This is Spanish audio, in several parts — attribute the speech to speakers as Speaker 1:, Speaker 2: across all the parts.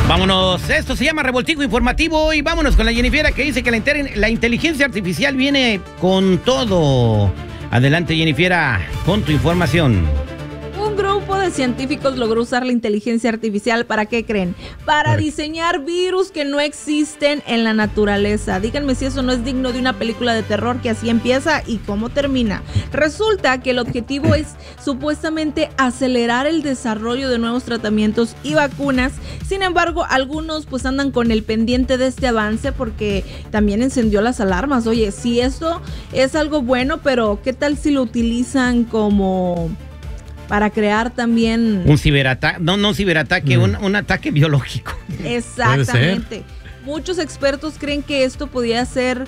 Speaker 1: Vámonos, esto se llama Revoltijo Informativo y vámonos con la Jennifiera que dice que la inteligencia artificial viene con todo. Adelante, Jennifiera, con tu información.
Speaker 2: Un grupo de científicos logró usar la inteligencia artificial, ¿para qué creen? Para diseñar virus que no existen en la naturaleza. Díganme si eso no es digno de una película de terror, que así empieza y cómo termina. Resulta que el objetivo es supuestamente acelerar el desarrollo de nuevos tratamientos y vacunas. Sin embargo, algunos pues andan con el pendiente de este avance porque también encendió las alarmas. Oye, sí, esto es algo bueno, pero ¿qué tal si lo utilizan como para crear también
Speaker 1: un ciberataque? No un ciberataque, un ataque biológico.
Speaker 2: Exactamente. Muchos expertos creen que esto podría ser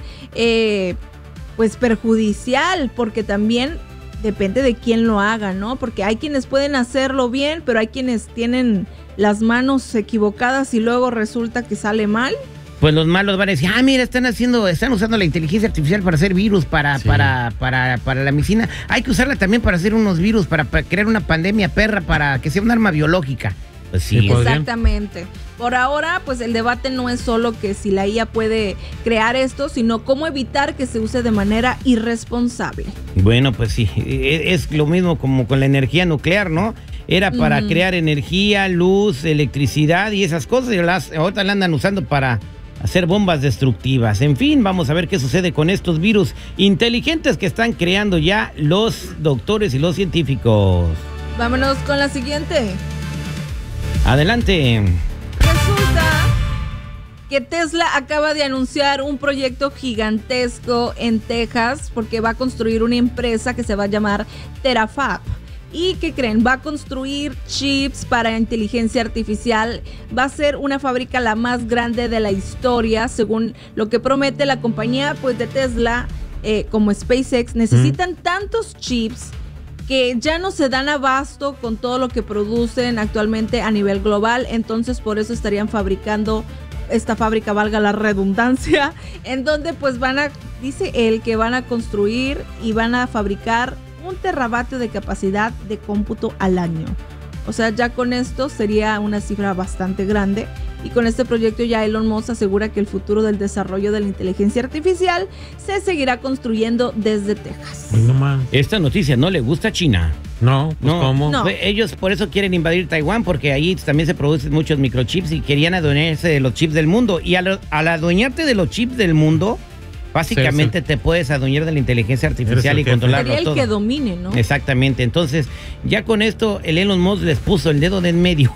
Speaker 2: pues perjudicial, porque también depende de quién lo haga, ¿no? Porque hay quienes pueden hacerlo bien, pero hay quienes tienen las manos equivocadas y luego resulta que sale mal.
Speaker 1: Pues los malos van a decir, mira, están usando la inteligencia artificial para hacer virus, para la medicina. Hay que usarla también para hacer unos virus, para crear una pandemia perra, para que sea un arma biológica. Pues sí.
Speaker 2: Exactamente. Por ahora, pues el debate no es solo que si la IA puede crear esto, sino cómo evitar que se use de manera irresponsable.
Speaker 1: Bueno, pues sí, es lo mismo como con la energía nuclear, ¿no? Era para crear energía, luz, electricidad y esas cosas, y ahorita la andan usando para hacer bombas destructivas. En fin, vamos a ver qué sucede con estos virus inteligentes que están creando ya los doctores y los científicos.
Speaker 2: Vámonos con la siguiente.
Speaker 1: Adelante.
Speaker 2: Resulta que Tesla acaba de anunciar un proyecto gigantesco en Texas porque va a construir una empresa que se va a llamar Terafab. ¿Y qué creen? Va a construir chips para inteligencia artificial. Va a ser una fábrica la más grande de la historia, según lo que promete la compañía pues de Tesla, como SpaceX. Necesitan tantos chips que ya no se dan abasto con todo lo que producen actualmente a nivel global. Entonces por eso estarían fabricando esta fábrica, valga la redundancia, en donde pues dice él que van a construir y van a fabricar 1 teravatio de capacidad de cómputo al año. O sea, ya con esto sería una cifra bastante grande. Y con este proyecto ya Elon Musk asegura que el futuro del desarrollo de la inteligencia artificial se seguirá construyendo desde Texas.
Speaker 1: Esta noticia no le gusta a China.
Speaker 3: No, pues ¿cómo?
Speaker 2: No.
Speaker 1: Ellos por eso quieren invadir Taiwán, porque ahí también se producen muchos microchips y querían adueñarse de los chips del mundo. Y al adueñarte de los chips del mundo, básicamente te puedes adueñar de la inteligencia artificial y controlarlo todo.
Speaker 2: Sería el que domine, ¿no?
Speaker 1: Exactamente. Entonces, ya con esto, el Elon Musk les puso el dedo de en medio.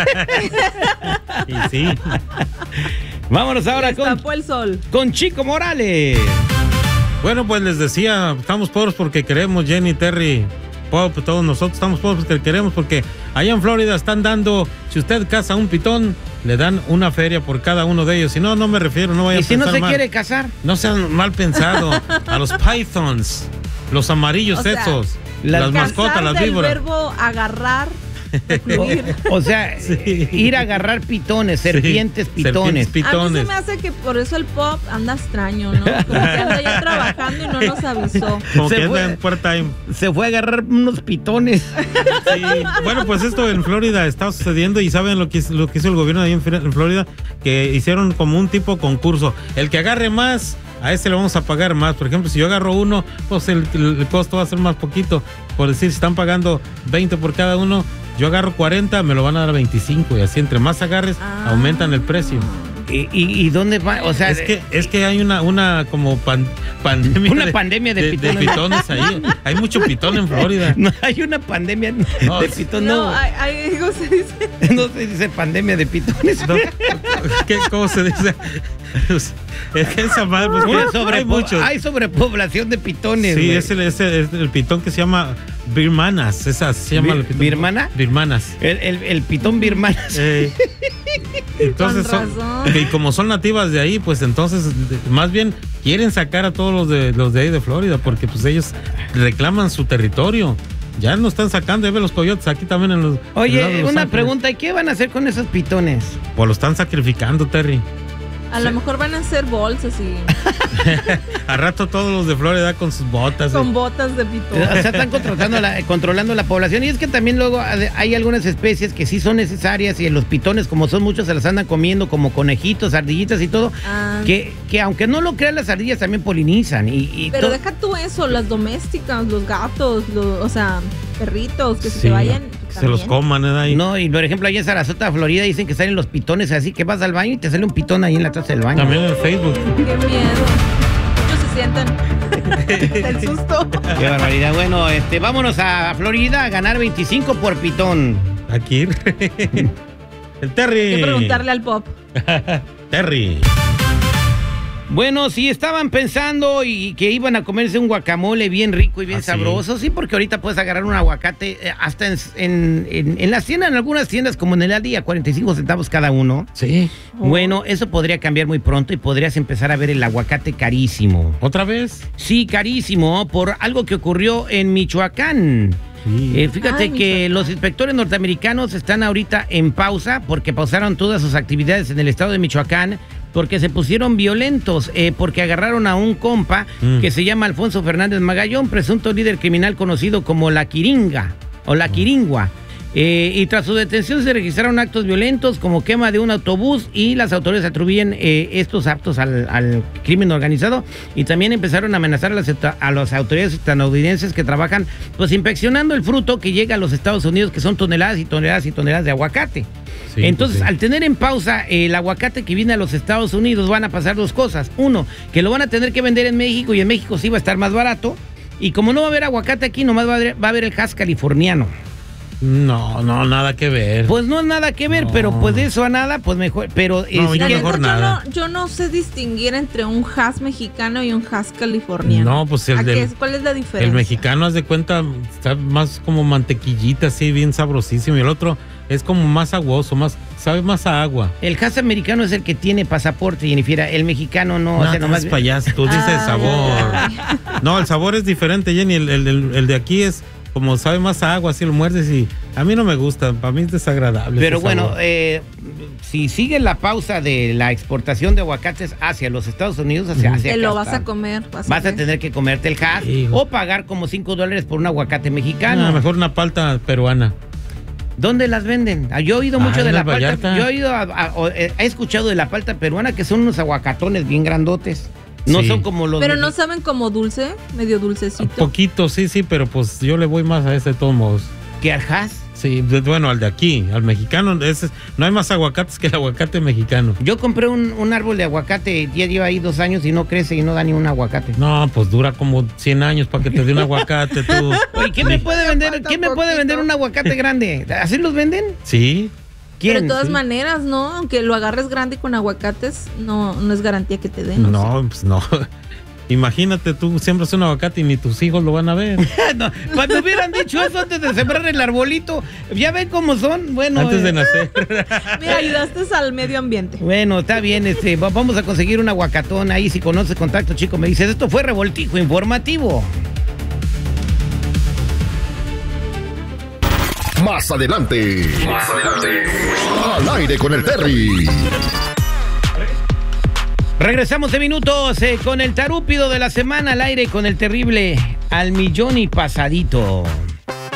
Speaker 3: Y sí.
Speaker 1: Vámonos ahora con Chico Morales.
Speaker 3: Bueno, pues les decía, estamos pobres porque queremos, Jenny, Terry, Pop, todos nosotros estamos pobres porque queremos, porque allá en Florida están dando, si usted caza un pitón, le dan una feria por cada uno de ellos. Si no, no me refiero, no vaya a pensar mal.
Speaker 1: ¿Y si no se quiere casar?
Speaker 3: No sean mal pensado. A los pythons, los amarillos esos, las mascotas, las víboras.
Speaker 2: El verbo agarrar.
Speaker 1: O sea, ir a agarrar pitones, serpientes pitones.
Speaker 2: A mí se me hace que por eso el Pop anda extraño, ¿no? Como que anda ya trabajando y no nos avisó.
Speaker 3: Como que anda en part-time.
Speaker 1: Se fue a agarrar unos pitones.
Speaker 3: Sí. Bueno, pues esto en Florida está sucediendo y saben lo que hizo el gobierno de ahí en Florida, que hicieron como un tipo concurso. El que agarre más, a ese le vamos a pagar más. Por ejemplo, si yo agarro uno, pues el costo va a ser más poquito. Por decir, si están pagando 20 por cada uno, yo agarro 40, me lo van a dar 25 y así entre más agarres, aumentan el precio.
Speaker 1: ¿Y dónde va? O sea,
Speaker 3: es que hay una como pandemia.
Speaker 1: Una pandemia de pitones.
Speaker 3: De pitones ahí. Hay mucho pitón en Florida.
Speaker 1: No, hay una pandemia de pitones.
Speaker 2: No, ¿cómo se dice?
Speaker 1: No se dice pandemia de pitones.
Speaker 3: No, ¿cómo se dice? Es que esa madre, pues,
Speaker 1: hay sobrepoblación de pitones.
Speaker 3: Sí, es el pitón que se llama birmanas. Esa se llama
Speaker 1: ¿Birmana?
Speaker 3: Birmanas.
Speaker 1: El pitón birmanas.
Speaker 3: Entonces y como son nativas de ahí, pues entonces más bien quieren sacar a todos los de ahí de Florida, porque pues ellos reclaman su territorio. Ya no están sacando, ya ven los coyotes aquí también en los...
Speaker 1: Oye, una pregunta, ¿y qué van a hacer con esos pitones?
Speaker 3: Pues lo están sacrificando, Terry.
Speaker 2: A lo mejor van a hacer bolsas y
Speaker 3: A rato todos los de Florida con sus botas.
Speaker 2: con botas de pitón.
Speaker 1: O sea, están controlando la población. Y es que también luego hay algunas especies que sí son necesarias y los pitones, como son muchos, se las andan comiendo como conejitos, ardillitas y todo. Que aunque no lo crean, las ardillas también polinizan.
Speaker 2: Pero deja tú eso, las domésticas, los gatos, o sea, perritos, que se vayan.
Speaker 3: Se los coman, ahí.
Speaker 1: No, y por ejemplo, allá en Sarasota, Florida, dicen que salen los pitones así, que vas al baño y te sale un pitón ahí en la taza del baño.
Speaker 3: También en Facebook.
Speaker 2: Qué miedo. Ellos se sientan del susto.
Speaker 1: Qué barbaridad. Bueno, vámonos a Florida a ganar 25 por pitón.
Speaker 3: Aquí. El Terry.
Speaker 2: Hay que preguntarle al Pop.
Speaker 3: Terry.
Speaker 1: Bueno, si estaban pensando y que iban a comerse un guacamole bien rico y bien sabroso, sí, porque ahorita puedes agarrar un aguacate hasta en las tiendas, en algunas tiendas como en el día, 45 centavos cada uno.
Speaker 3: Sí.
Speaker 1: Bueno, eso podría cambiar muy pronto y podrías empezar a ver el aguacate carísimo.
Speaker 3: ¿Otra vez?
Speaker 1: Sí, carísimo, por algo que ocurrió en Michoacán.
Speaker 3: Sí.
Speaker 1: Fíjate que los inspectores norteamericanos están ahorita en pausa porque pausaron todas sus actividades en el estado de Michoacán porque se pusieron violentos, porque agarraron a un compa que se llama Alfonso Fernández Magallón, presunto líder criminal conocido como La Quiringa o La Quiringua. Y tras su detención se registraron actos violentos como quema de un autobús y las autoridades atribuyen estos actos al crimen organizado y también empezaron a amenazar a las autoridades estadounidenses que trabajan pues inspeccionando el fruto que llega a los Estados Unidos, que son toneladas y toneladas y toneladas de aguacate. Sí, entonces, al tener en pausa el aguacate que viene a los Estados Unidos, van a pasar dos cosas. Uno, que lo van a tener que vender en México y en México sí va a estar más barato. Y como no va a haber aguacate aquí, nomás va a haber el hass californiano.
Speaker 3: No, nada que ver.
Speaker 1: Pues no es nada que ver, pero pues de eso a nada, pues mejor. Pero
Speaker 3: mejor nada.
Speaker 2: Yo no sé distinguir entre un hass mexicano y un hass californiano.
Speaker 3: No, pues
Speaker 2: ¿cuál es la diferencia?
Speaker 3: El mexicano, haz de cuenta, está más como mantequillita, así, bien sabrosísimo. Y el otro es como más aguoso, sabe más a agua.
Speaker 1: El hass americano es el que tiene pasaporte, Jennifer. El mexicano no.
Speaker 3: No, nomás payaso, tú dices sabor. No, el sabor es diferente, Jenny. El de aquí es como sabe más a agua, así lo muerdes y a mí no me gusta, para mí es desagradable.
Speaker 1: Pero bueno, si sigue la pausa de la exportación de aguacates hacia los Estados Unidos, hacia
Speaker 2: te lo vas a comer.
Speaker 1: Vas a tener que comerte el hass o pagar como $5 por un aguacate mexicano.
Speaker 3: Mejor una palta peruana.
Speaker 1: ¿Dónde las venden? Yo he oído mucho de la palta. Yo he escuchado de la palta peruana, que son unos aguacatones bien grandotes. No son como los...
Speaker 2: Pero no saben como dulce, medio dulcecito.
Speaker 3: Poquito, sí, pero pues yo le voy más a ese de todos modos.
Speaker 1: ¿Que al hass?
Speaker 3: Sí, bueno, al de aquí, al mexicano, no hay más aguacates que el aguacate mexicano.
Speaker 1: Yo compré un árbol de aguacate, ya lleva ahí 2 años y no crece y no da ni un aguacate.
Speaker 3: No, pues dura como 100 años para que te dé un aguacate, tú.
Speaker 1: Oye, ¿quién me puede vender un aguacate grande? ¿Así los venden?
Speaker 3: Sí.
Speaker 1: ¿Quién?
Speaker 2: Pero de todas maneras, ¿no? Aunque lo agarres grande con aguacates, no es garantía que te den.
Speaker 3: No, pues no. Imagínate, tú siembras un aguacate y ni tus hijos lo van a ver.
Speaker 1: No, cuando hubieran dicho eso antes de sembrar el arbolito, ya ven cómo son. Bueno,
Speaker 3: antes de nacer.
Speaker 2: Mira, ayudaste al medio ambiente.
Speaker 1: Bueno, está bien, vamos a conseguir un aguacatón ahí. Si conoces contacto, chico, me dices, esto fue Revoltijo Informativo.
Speaker 4: Más adelante. Al aire con el Terry.
Speaker 1: Regresamos de minutos con el tarúpido de la semana al aire con el terrible al millón y pasadito.